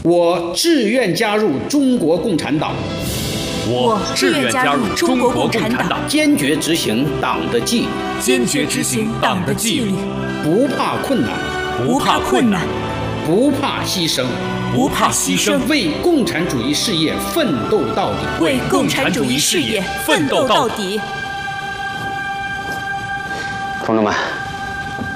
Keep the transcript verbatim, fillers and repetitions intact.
我志愿加入中国共产党。 我志愿加入中国共产党， 坚决执行党的纪律， 坚决执行党的纪律， 不怕困难， 不怕困难， 不怕牺牲， 不怕牺牲， 为共产主义事业奋斗到底， 为共产主义事业奋斗到底。 同志们。